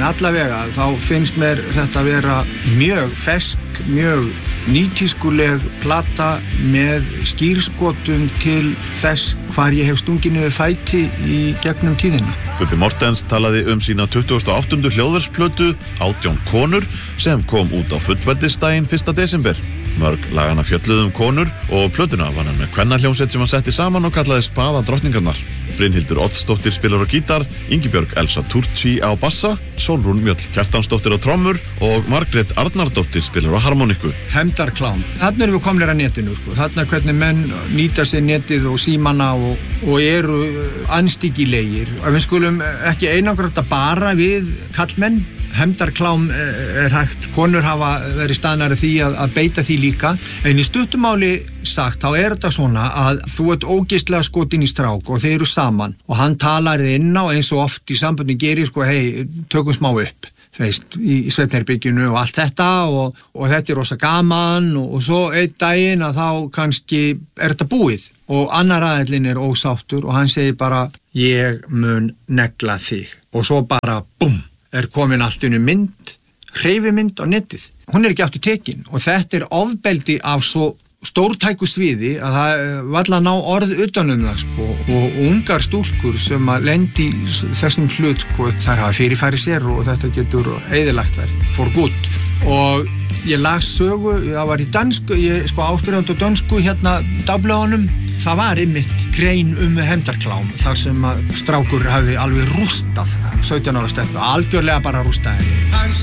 allavega þá finnst mér þetta að vera mjög fersk, mjög nýtískuleg plata með skírskotum til þess hvar ég hef stungið niður fæti í gegnum tíðina. Bubbi Mortens talaði sína 28. hljóðversplötu 18 konur sem kom út á fullveldisdaginn 1. desember. Mörg lagana fjölluðu konur og plötuna var hann með kvennahljómsveit sem hann setti saman og kallaði Spaða drottningarnar. Brynhildur Oddsdóttir spilar á gítar, Ingibjörg Elsa Turci á bassa, Sólrún Mjöll Kjartansdóttir á trommur og Margrét Arnardóttir spilar á harmoniku. Hefndarklám. Þarna erum við komnir að netinu, sko. Þarna hvernig menn nýta sér netið og símana og eru anstíkilegir. Við skulum ekki einangra þetta bara við kallmenn. Hefndarklám hægt, konur hafa verið staðnari því að beita því líka, en í stuttumáli sagt þá þetta svona að þú ert ógeistlega skotin í strák og þeir eru saman og hann talar þið inn á eins og oft í samböndin gerir, sko, hei, tökum smá upp, veist, í svefnherberginu og allt þetta og þetta er rosa gaman og svo einn daginn að þá kannski þetta búið og annar aðillinn ósáttur og hann segir bara ég mun negla þig og svo bara búm komin allt mynd, hreyfimynd á netið. Hún ekki aftur tekin og þetta ofbeldi af svo stórtæku sviði að það varla ná orð utanum það, sko, og ungar stúlkur sem að lendi þessum hlut, sko, þær hafa fyrirfæri sér og þetta getur eyðilagt þær for good. Og ég las sögu, það var í dansku, ég áskrifandi á dönsku hérna dagblöðunum, það var einmitt grein hefndarklám þar sem að strákur hafði alveg rústað 17 ára stelpu, algjörlega bara rústaði.